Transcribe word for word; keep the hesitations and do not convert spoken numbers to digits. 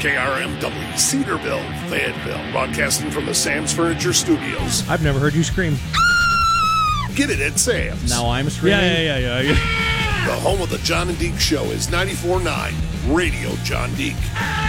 K R M W, Cedarville, Fayetteville, broadcasting from the Sam's Furniture Studios. I've never heard you scream. Get it at Sam's. Now I'm screaming. Yeah, yeah, yeah, yeah. The home of the John and Deke Show is ninety-four point nine Radio John Deke.